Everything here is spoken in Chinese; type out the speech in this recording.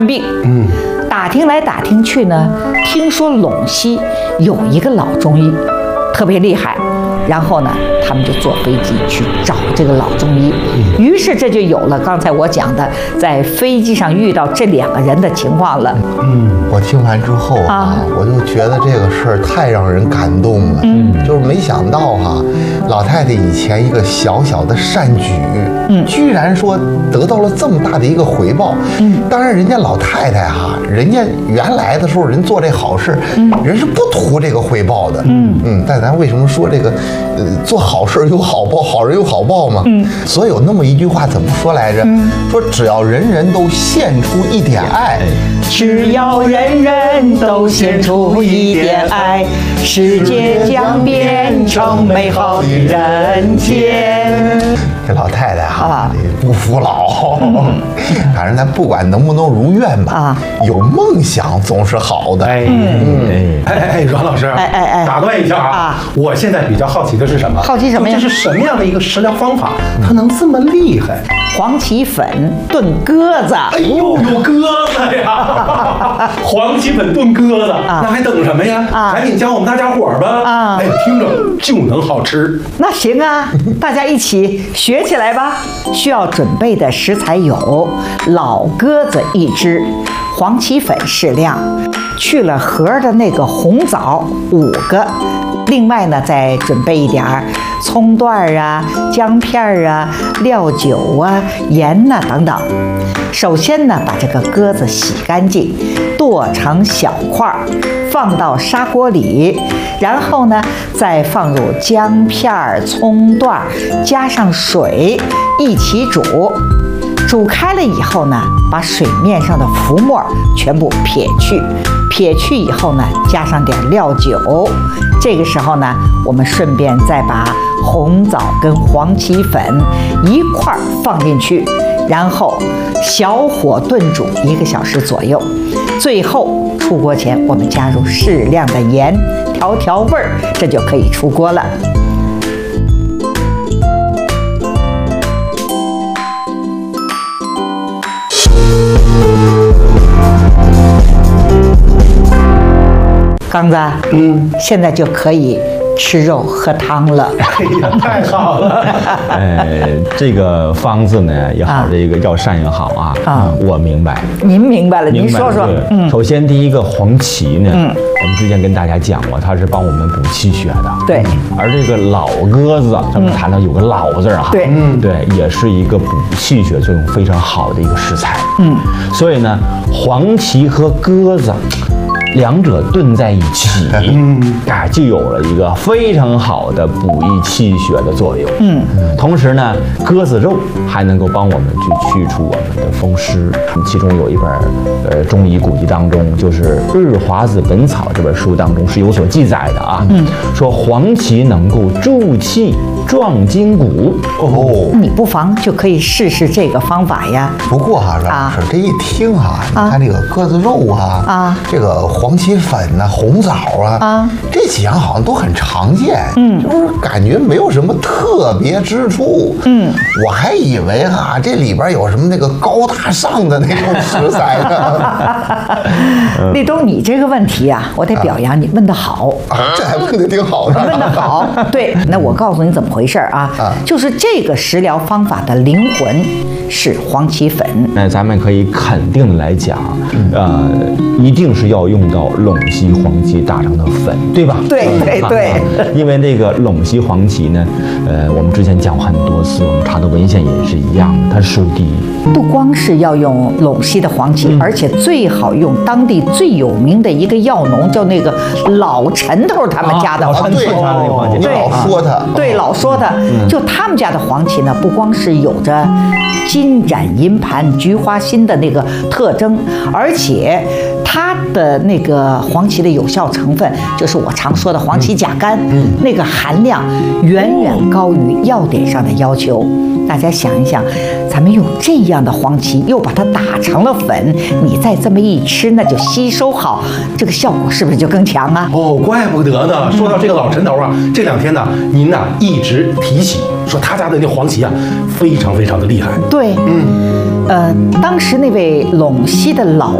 病。打听来打听去呢，听说陇西有一个老中医，特别厉害。然后呢，他们就坐飞机去找这个老中医。于是这就有了刚才我讲的，在飞机上遇到这2个人的情况了。 我听完之后我就觉得这个事儿太让人感动了。就是没想到老太太以前一个小小的善举，居然说得到了这么大的一个回报。当然人家老太太人家原来的时候人做这好事，人是不图这个回报的。但咱为什么说这个做好事有好报，好人有好报嘛？所以有那么一句话怎么说来着？说只要人人都献出一点爱， 只要人人都献出一点爱，世界将变成美好的人间。 这老太太不服老，反正咱不管能不能如愿吧，有梦想总是好的。 阮老师，打断一下我现在比较好奇的是什么？ 好奇什么呀？ 这是什么样的一个食疗方法，它能这么厉害？ 黄芪粉炖鸽子。 哎呦，有鸽子呀！黄芪粉炖鸽子，那还等什么呀？赶紧教我们大家伙儿吧！听着就能好吃。 那行啊，大家一起学起来吧。需要准备的食材有老鸽子1只，黄芪粉适量，去了核的那个红枣5个。另外呢，再准备一点葱段姜片料酒盐等等。首先呢，把这个鸽子洗干净，剁成小块，放到砂锅里，然后呢，再放入姜片、葱段，加上水一起煮。煮开了以后呢，把水面上的浮沫全部撇去。撇去以后呢，加上点料酒。这个时候呢，我们顺便再把红枣跟黄芪粉一块放进去，然后小火炖煮1个小时左右。最后出锅前，我们加入适量的盐，调味儿，这就可以出锅了。刚子，现在就可以吃肉喝汤了。 哎呀，太好了！ 这个方子呢也好，这个药膳也好我明白。 您明白了，您说说。 首先第一个黄芪呢，我们之前跟大家讲过，它是帮我们补气血的。 对。 而这个老鸽子，咱们谈到有个老字对， 对，也是一个补气血作用非常好的一个食材。所以呢，黄芪和鸽子2者炖在一起，就有了一个非常好的补益气血的作用。同时呢，鸽子肉还能够帮我们去除我们的风湿。其中有一本中医古籍当中，就是《日华子本草》这本书当中是有所记载的说黄芪能够助气壮筋骨。 你不妨就可以试试这个方法呀。 不过阮老师这一听你看这个鸽子肉这个黄芪粉红枣这几样好像都很常见，就是感觉没有什么特别之处。我还以为这里边有什么那个高大上的那种食材呢。 立冬，你这个问题我得表扬你，问得好这还问得挺好的。 问得好，对。那我告诉你怎么回事就是这个食疗方法的灵魂是黄芪粉。 那咱们可以肯定的来讲，一定是要用到陇西黄芪打成的粉，对吧？ 对。 因为那个陇西黄芪呢，我们之前讲过很多次，我们查的文献也是一样的，它是第一。 不光是要用陇西的黄芪，而且最好用当地最有名的一个药农，叫那个老陈头他们家的黄芪。 你老说他。 对，老说他。就他们家的黄芪呢，不光是有着金盏银盘、菊花心的那个特征，而且它的那个黄芪的有效成分，就是我常说的黄芪甲苷，那个含量远远高于药典上的要求。大家想一想，咱们用这样的黄芪，又把它打成了粉，你再这么一吃，那就吸收好，这个效果是不是就更强啊？ 哦，怪不得呢。说到这个老陈头啊，这2天呢，您呢一直提起说他家的那黄芪啊，非常非常的厉害。 对，当时那位陇西的老